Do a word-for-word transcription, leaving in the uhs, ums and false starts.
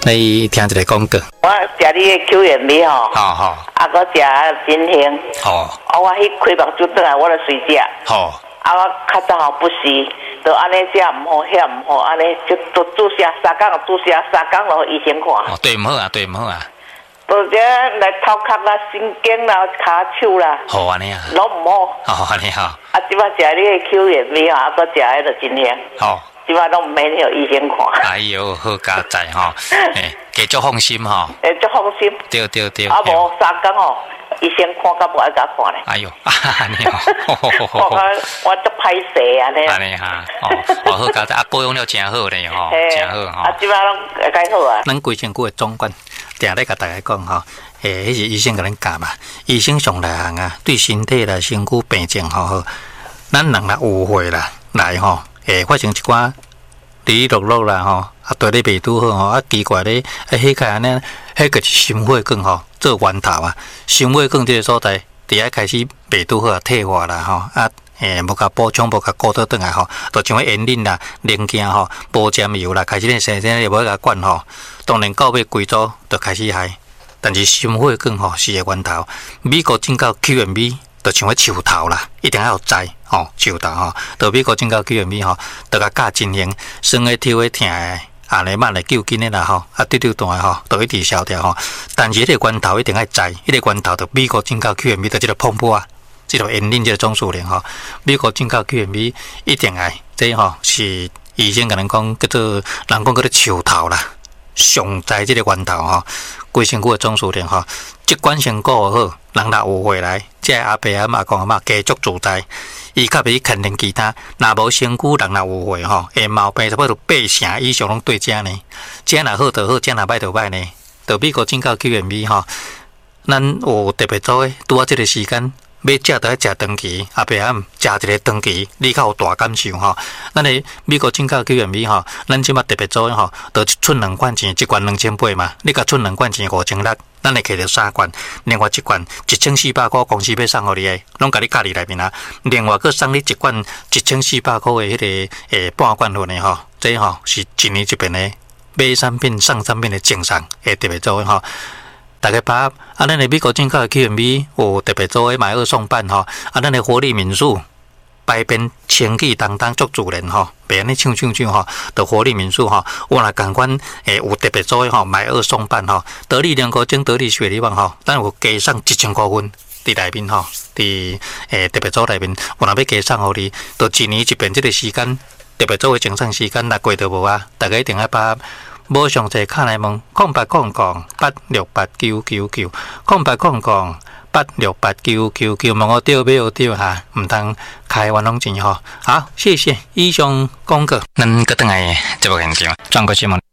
你听一个广告。 我食你的口元米吼， 好好。 啊，搁食真香。 好。 啊，我迄开目睭转来，我就随食。 好。 啊，我较早吼不是，就安尼食唔好，遐唔好，安尼就就注射三工，注射三工落医生看。 哦，对唔好啊，对唔好啊。 或者来头壳啦、神经啦、骹手啦， 好安尼啊， 拢唔好。 好安尼好。 啊，即摆食你的口元米吼，啊，搁食迄个真香。 好。 即摆拢唔免去医生看。 哎呦，好佳哉吼！诶，加足放心吼。 诶，足放心。 对对对。 啊，无三工吼，医生看甲无爱甲看咧。 哎呦，安尼吼， 我我足歹势啊咧。 安尼哈，哦，哦好佳哉，啊保养了真好咧吼，真好吼。 啊，即摆拢会介好啊。 咱规身躯的总管，定咧甲大家讲吼，诶，迄是医生甲咱教嘛，医生上内行啊，对身体啦、身躯病症吼好，咱人若有会啦，来吼。诶，发生一寡哩哩落落啦吼，啊对你袂拄好吼，啊奇怪咧，啊迄个安尼，迄个是心血管吼做源头啊，心血管这个所在，伫遐开始袂拄好啊退化啦吼，啊诶无甲补充，无甲顾倒转来吼，就像迄烟瘾啦、零件吼、保尖油啦，开始咧生生咧无甲管吼，当然到尾规组就开始害，但是心血管吼是个源头，美国进口 Q M B。就像迄树头啦，一定要有栽吼，树头吼，到美国进口 Q M B 吼，就甲教进行，酸的、跳的、疼的，下来慢来救紧的啦吼，啊滴滴断的吼，都一直消掉吼。但是迄个源头一定要栽，迄个源头就美国进口 Q M B 就即个pomp啊，即个烟啉即个总数量吼，美国进口 Q M B 一定爱，这吼是以前甲人讲叫做人讲叫做树头啦，上栽即个源头吼，规身躯的总数量吼，即管身顾好。人若有回来，即个阿伯阿嬷讲阿嬷家族自在，伊较袂肯定其他。若无身躯，人若有回吼，诶毛病差不多八成以上拢对正呢。正若好就好，正若歹就歹呢。就美国进口 Q M B 吼，咱有特别做诶，拄啊即个时间要食就爱食长期，阿伯阿食一个长期，你较有大感受吼。咱诶美国进口 Q M B 吼，咱即马特别做诶吼，就一寸两罐钱，一罐两千八嘛，你甲寸两罐钱五千六。咱会摕到三罐，另外一罐一千四百块，公司要送互你诶，拢甲你加伫内面啊。另外佫送你一罐一千四百块诶，迄个诶半罐份诶吼，这吼是一年一遍诶买产品送产品诶赠送，会特别做诶吼。大家把啊，咱诶美国进口诶 Q M B 有特别做诶买二送半吼，啊，咱诶活力民宿。摆边清气当当足自然吼，别安尼唱唱唱吼，到活力民宿吼，我若共款诶有特别做诶吼，买二送半吼，得力两个精得力雪梨网吼，咱有加送一千块分伫内面吼，伫诶特别做内面，我若要加送互你，到一年一遍即个时间，特别做诶精算时间若过着无啊，大家一定要把无详细卡来问，空八空空八六八九九九，空八空空。八六八九九九，问我对没有对哈？唔通开玩弄钱吼。好，谢谢以上广告。咱个等来节目现场，转过去问。